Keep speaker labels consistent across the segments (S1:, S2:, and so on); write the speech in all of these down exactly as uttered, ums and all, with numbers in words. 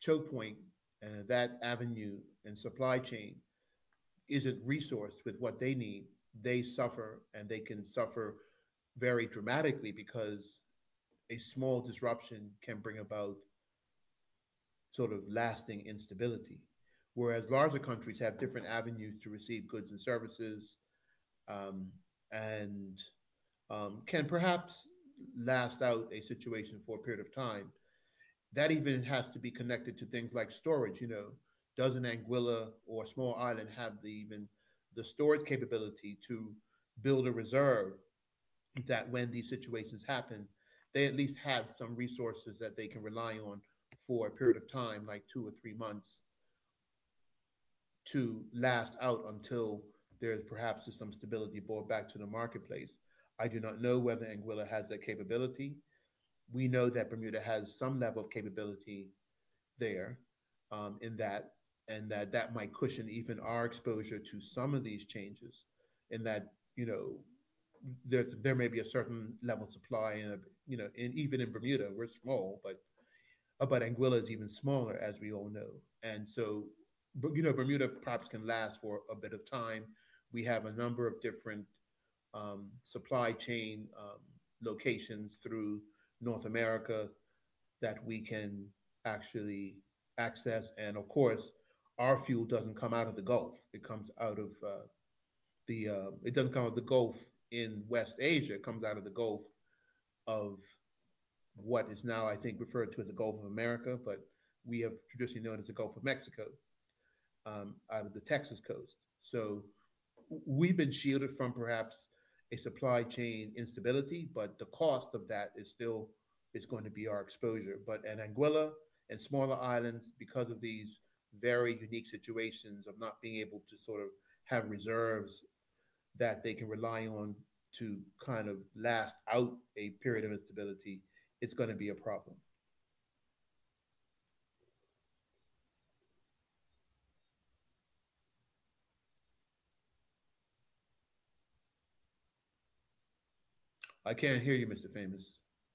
S1: choke point, uh, that avenue and supply chain isn't resourced with what they need, they suffer, and they can suffer very dramatically because a small disruption can bring about sort of lasting instability. Whereas larger countries have different avenues to receive goods and services, um, and um, can perhaps last out a situation for a period of time. That even has to be connected to things like storage. You know, does an Anguilla or a small island have the even the storage capability to build a reserve that when these situations happen, they at least have some resources that they can rely on for a period of time, like two or three months, to last out until there's perhaps some stability brought back to the marketplace. I do not know whether Anguilla has that capability. We know that Bermuda has some level of capability there, um, in that, and that that might cushion even our exposure to some of these changes. In that, you know, there there may be a certain level of supply, and you know, in, even in Bermuda, we're small, but uh, but Anguilla is even smaller, as we all know, and so, but you know, Bermuda perhaps can last for a bit of time. We have a number of different um, supply chain um, locations through North America that we can actually access. And of course, our fuel doesn't come out of the Gulf. It comes out of uh, the, uh, it doesn't come out of the Gulf in West Asia. It comes out of the Gulf of what is now, I think, referred to as the Gulf of America, but we have traditionally known as the Gulf of Mexico, um, out of the Texas coast. So we've been shielded from perhaps a supply chain instability, but the cost of that is still is going to be our exposure. But at Anguilla and smaller islands, because of these very unique situations of not being able to sort of have reserves that they can rely on to kind of last out a period of instability, it's going to be a problem. I can't hear you, mister Famous.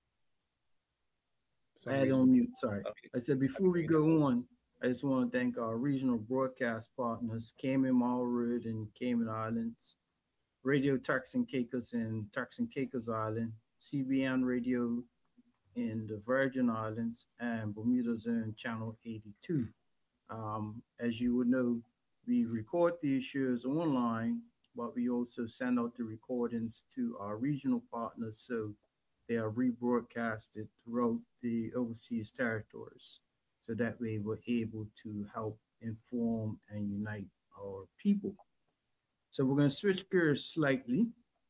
S1: For
S2: I
S1: some
S2: had it
S1: reason.
S2: on mute. Sorry.
S1: Okay.
S2: I said before we go on, I just want to thank our regional broadcast partners, Cayman Marlwood and Cayman Islands, Radio Turks and Caicos and Turks and Caicos Island, C B N Radio in the Virgin Islands, and Bermuda's own Channel eighty-two. Um, as you would know, we record these shows online, but we also send out the recordings to our regional partners so they are rebroadcasted throughout the overseas territories. So that way we're able to help inform and unite our people. So we're going to switch gears slightly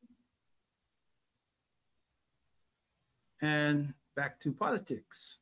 S2: and back to politics.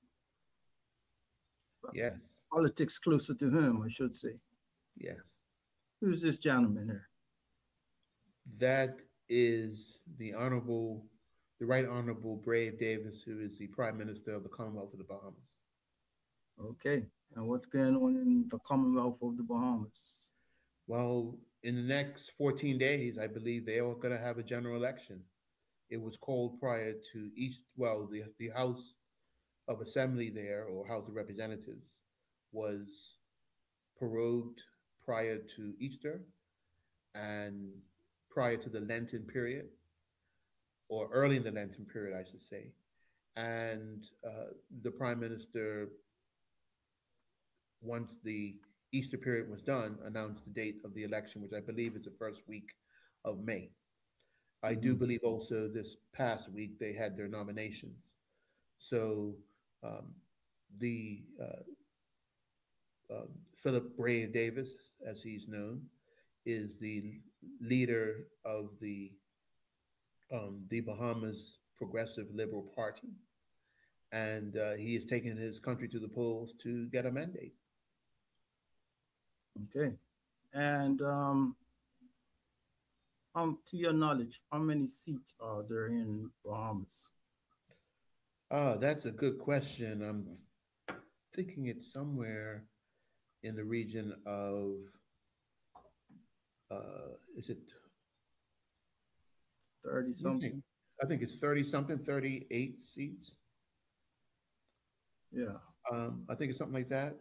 S1: Yes.
S2: Politics closer to home, I should say.
S1: Yes.
S2: Who's this gentleman here?
S1: That is the Honorable, the Right Honorable Brave Davis, who is the Prime Minister of the Commonwealth of the Bahamas.
S2: Okay. And what's going on in the Commonwealth of the Bahamas?
S1: Well, in the next fourteen days, I believe they are going to have a general election. It was called prior to East, well, the, the House of Assembly there, or House of Representatives, was prorogued prior to Easter and prior to the Lenten period, or early in the Lenten period, I should say. And uh, the prime minister, once the Easter period was done, announced the date of the election, which I believe is the first week of May. I do
S2: Mhm.
S1: believe also this past week they had their nominations. So um, the uh, um, Philip Brave Davis, as he's known, is the leader of the um, the Bahamas Progressive Liberal Party, and uh, he is taking his country to the polls to get a mandate.
S2: Okay. And um, um, to your knowledge, how many seats are there in Bahamas?
S1: Ah, that's a good question. I'm thinking it's somewhere in the region of, uh, is it,
S2: thirty
S1: you think?
S2: something?
S1: I think it's thirty something, thirty-eight seats.
S2: Yeah.
S1: Um, I think it's something like that.